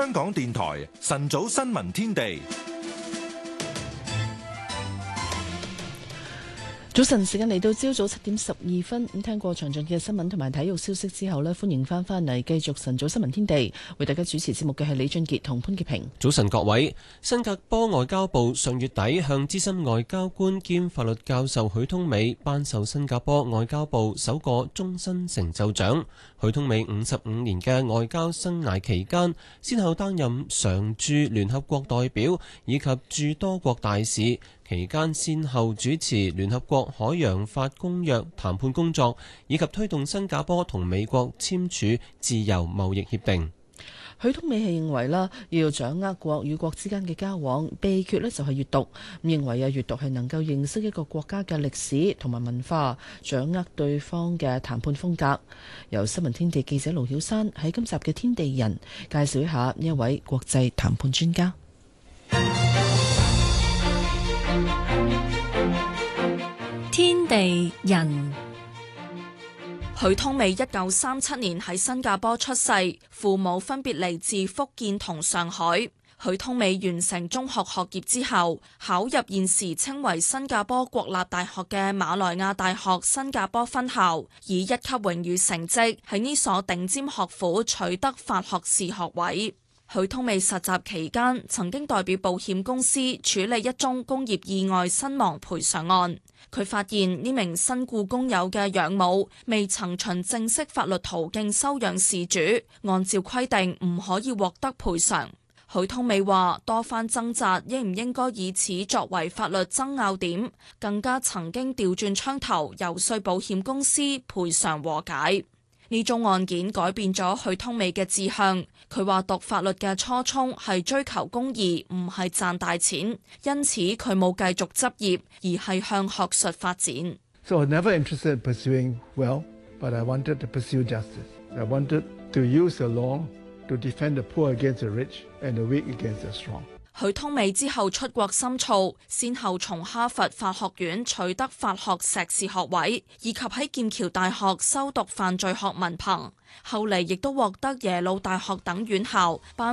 香港電台晨早新聞天地。 早晨時間嚟到朝早7:12，咁聽過詳盡嘅新聞同埋體育消息之後呢，歡迎翻嚟繼續晨早新聞天地，為大家主持節目嘅係李俊傑同潘潔平。 早晨各位，新加坡外交部上月底向資深外交官兼法律教授許通美頒授新加坡外交部首個終身成就獎。許通美55年嘅外交生涯期間，先後擔任常駐聯合國代表以及駐多國大使。期間先後主持聯合國海洋法公約談判工作，以及推動新加坡同美國簽署自由貿易協定。 許通美係認為啦，要掌握國與國之間嘅交往，秘訣呢就係閱讀。咁認為閱讀係能夠認識一個國家嘅歷史同埋文化，掌握對方嘅談判風格。由新聞天地記者盧曉珊喺今集嘅天地人介紹一下呢一位國際談判專家。 天地人。許通美1937年喺新加坡出世，父母分別嚟自福建同上海。許通美完成中學學業之後，考入現時稱為新加坡國立大學嘅馬來亞大學新加坡分校，以一級榮譽成績喺呢所頂尖學府取得法學士學位。許通美實習期間，曾經代表保險公司處理一宗工業意外身亡賠償案。佢發現呢名身故工友嘅養母未曾循正式法律途徑收養事主，按照規定唔可以獲得賠償。許通美話多番掙扎應唔應該以此作為法律爭拗點，更加曾經調轉槍頭遊說保險公司賠償和解。呢宗案件改變咗許通美嘅志向。佢話讀法律嘅初衷係追求公義，唔係賺大錢，因此佢冇繼續執業，而係向學術發展。 So I was never interested in pursuing wealth, but I wanted to pursue justice. I wanted to use the law to defend the poor against the rich and the weak against the strong. 許通美之後出國深造，先後從哈佛法學院取得法學碩士學位，以及喺劍橋大學修讀犯罪學文憑。後嚟亦都獲得耶魯大學等院校頒